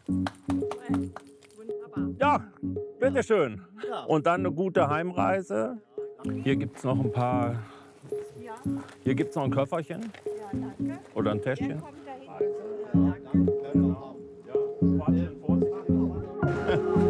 Ja, bitteschön. Und dann eine gute Heimreise. Hier gibt es noch ein paar. Hier gibt es noch ein Köfferchen. Ja, danke. Oder ein Täschchen. Kommt da hinten. Ja, danke. Ja,